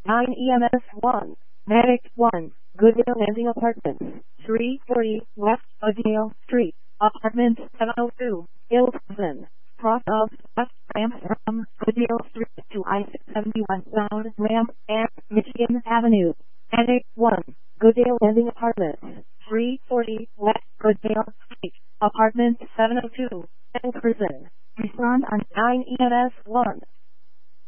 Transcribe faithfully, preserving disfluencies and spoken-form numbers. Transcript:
nine E M S one, Medic one, Goodale Landing Apartments, three forty West Goodale Street, Apartment seven oh two, Ilson. Cross of West ramp from Goodale Street to I six seventy-one Sound Ramp and Michigan Avenue. Medic one, Goodale Landing Apartments, three forty West Goodale Street, Apartment seven oh two, and Prison. Respond on nine E M S one.